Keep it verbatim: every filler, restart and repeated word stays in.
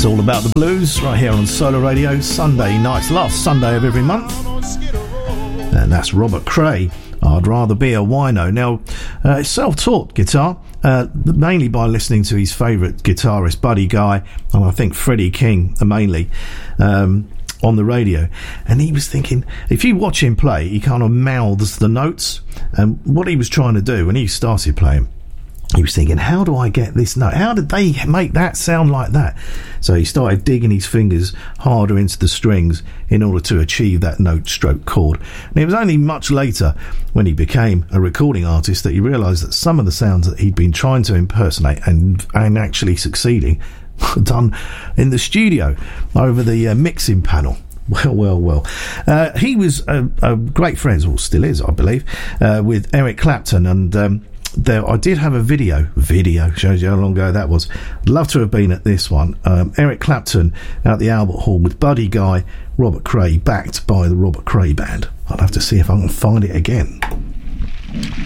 It's all about the blues right here on Solar Radio, Sunday nights, last Sunday of every month. And that's Robert Cray, I'd Rather Be a Wino. Now, uh, it's self-taught guitar, uh, mainly by listening to his favourite guitarist, Buddy Guy, and I think Freddie King, mainly, um, on the radio. And he was thinking, if you watch him play, he kind of mouths the notes. And what he was trying to do when he started playing, he was thinking, how do I get this note? How did they make that sound like that? So he started digging his fingers harder into the strings in order to achieve that note stroke chord. And it was only much later, when he became a recording artist, that he realised that some of the sounds that he'd been trying to impersonate and, and actually succeeding were done in the studio over the uh, mixing panel. Well, well, well. Uh, he was a, a great friend, or still is, I believe, uh, with Eric Clapton, and um, there, I did have a video. Video shows you how long ago that was. I'd love to have been at this one. Um, Eric Clapton at the Albert Hall with Buddy Guy, Robert Cray, backed by the Robert Cray Band. I'll have to see if I can find it again.